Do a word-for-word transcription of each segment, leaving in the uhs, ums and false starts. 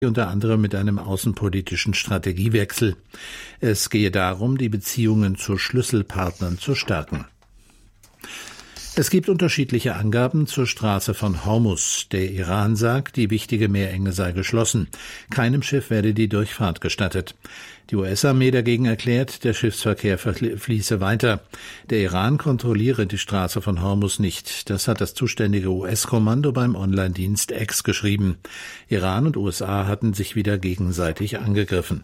unter anderem mit einem außenpolitischen Strategiewechsel. Es gehe darum, die Beziehungen zu Schlüsselpartnern zu stärken. Es gibt unterschiedliche Angaben zur Straße von Hormuz. Der Iran sagt, die wichtige Meerenge sei geschlossen. Keinem Schiff werde die Durchfahrt gestattet. Die U S-Armee dagegen erklärt, der Schiffsverkehr fließe weiter. Der Iran kontrolliere die Straße von Hormuz nicht. Das hat das zuständige U S-Kommando beim Online-Dienst X geschrieben. Iran und U S A hatten sich wieder gegenseitig angegriffen.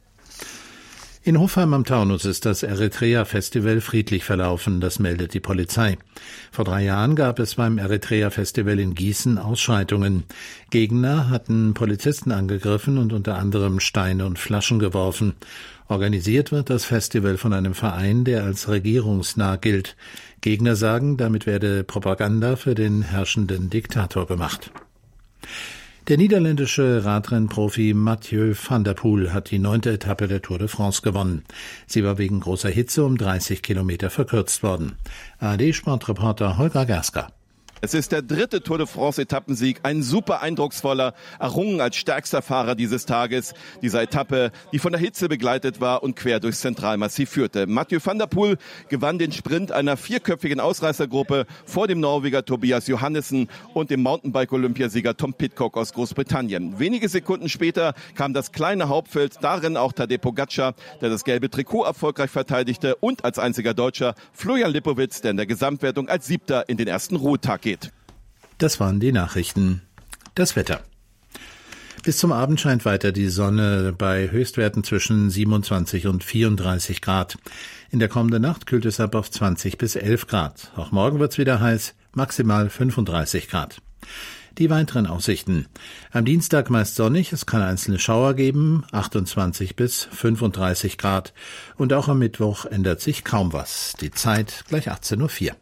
In Hofheim am Taunus ist das Eritrea-Festival friedlich verlaufen, das meldet die Polizei. Vor drei Jahren gab es beim Eritrea-Festival in Gießen Ausschreitungen. Gegner hatten Polizisten angegriffen und unter anderem Steine und Flaschen geworfen. Organisiert wird das Festival von einem Verein, der als regierungsnah gilt. Gegner sagen, damit werde Propaganda für den herrschenden Diktator gemacht. Der niederländische Radrennprofi Mathieu van der Poel hat die neunte Etappe der Tour de France gewonnen. Sie war wegen großer Hitze um dreißig Kilometer verkürzt worden. A R D-Sportreporter Holger Gerska. Es ist der dritte Tour de France-Etappensieg, ein super eindrucksvoller, errungen als stärkster Fahrer dieses Tages. Dieser Etappe, die von der Hitze begleitet war und quer durchs Zentralmassiv führte. Mathieu van der Poel gewann den Sprint einer vierköpfigen Ausreißergruppe vor dem Norweger Tobias Johannessen und dem Mountainbike-Olympiasieger Tom Pidcock aus Großbritannien. Wenige Sekunden später kam das kleine Hauptfeld, darin auch Tadej Pogačar, der das gelbe Trikot erfolgreich verteidigte, und als einziger Deutscher Florian Lipowitz, der in der Gesamtwertung als Siebter in den ersten Ruhetag geht. Das waren die Nachrichten. Das Wetter. Bis zum Abend scheint weiter die Sonne bei Höchstwerten zwischen siebenundzwanzig und vierunddreißig Grad. In der kommenden Nacht kühlt es ab auf zwanzig bis elf Grad. Auch morgen wird's wieder heiß, maximal fünfunddreißig Grad. Die weiteren Aussichten. Am Dienstag meist sonnig, es kann einzelne Schauer geben, achtundzwanzig bis fünfunddreißig Grad. Und auch am Mittwoch ändert sich kaum was. Die Zeit gleich achtzehn Uhr vier.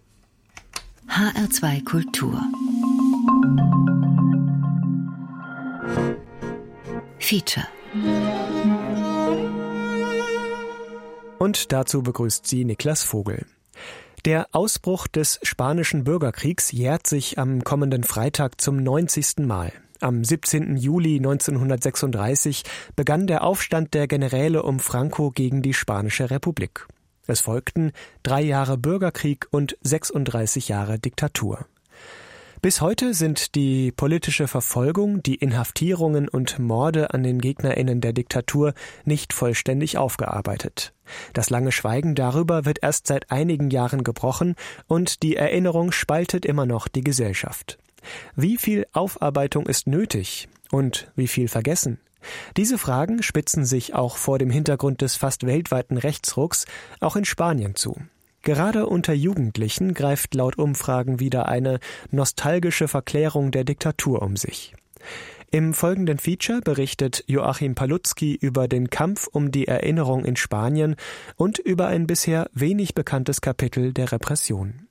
H R zwei Kultur Feature. Und dazu begrüßt sie Niklas Vogel. Der Ausbruch des Spanischen Bürgerkriegs jährt sich am kommenden Freitag zum neunzigsten Mal. Am siebzehnten Juli neunzehnhundertsechsunddreißig begann der Aufstand der Generäle um Franco gegen die Spanische Republik. Es folgten drei Jahre Bürgerkrieg und sechsunddreißig Jahre Diktatur. Bis heute sind die politische Verfolgung, die Inhaftierungen und Morde an den GegnerInnen der Diktatur nicht vollständig aufgearbeitet. Das lange Schweigen darüber wird erst seit einigen Jahren gebrochen und die Erinnerung spaltet immer noch die Gesellschaft. Wie viel Aufarbeitung ist nötig und wie viel vergessen? Diese Fragen spitzen sich auch vor dem Hintergrund des fast weltweiten Rechtsrucks auch in Spanien zu. Gerade unter Jugendlichen greift laut Umfragen wieder eine nostalgische Verklärung der Diktatur um sich. Im folgenden Feature berichtet Joachim Palutzky über den Kampf um die Erinnerung in Spanien und über ein bisher wenig bekanntes Kapitel der Repression.